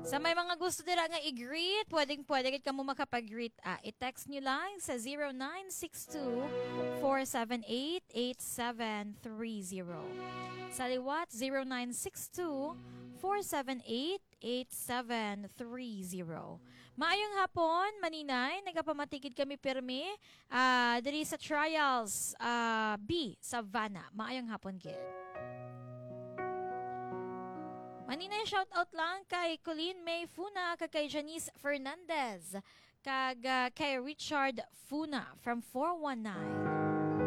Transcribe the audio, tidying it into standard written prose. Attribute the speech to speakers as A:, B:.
A: Sa may mga gusto dira nga i-greet, pwede ka mo makapag-greet. I-text nyo lang sa 0962-478-8730. Sa liwat, 0962-478-8730. Maayong hapon, maninay, nagapamatikid kami pirmi diri sa Trials B, Savannah. Maayong hapon, kid. Maninay, shoutout lang kay Colleen May Funa, kay Janice Fernandez, kay Richard Funa from 419.